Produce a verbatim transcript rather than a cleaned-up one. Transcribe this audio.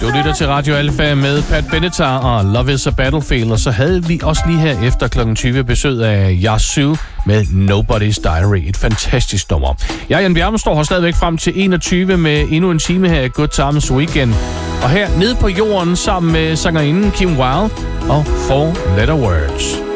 Du lytter til Radio Alfa med Pat Benatar og Love is a Battlefield, og så havde vi også lige her efter klokken tyve besøg af Yazoo med Nobody's Diary. Et fantastisk nummer. Jeg, Jan Bjerme, står her stadigvæk frem til enogtyve med endnu en time her i Good Times Weekend. Og her nede på jorden sammen med sangerinden Kim Wilde og Four Letter Words.